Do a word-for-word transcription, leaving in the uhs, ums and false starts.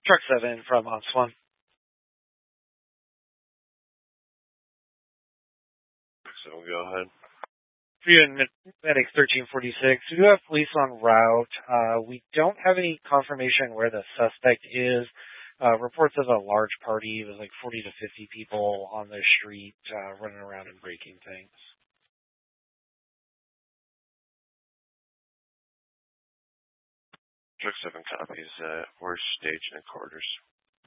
Truck seven from Ops one. So go ahead. For you and Medics thirteen forty-six, we do have police on route. Uh, we don't have any confirmation where the suspect is. Uh, reports of a large party with like forty to fifty people on the street uh, running around and breaking things. Truck seven copies. Uh, we're staging in quarters.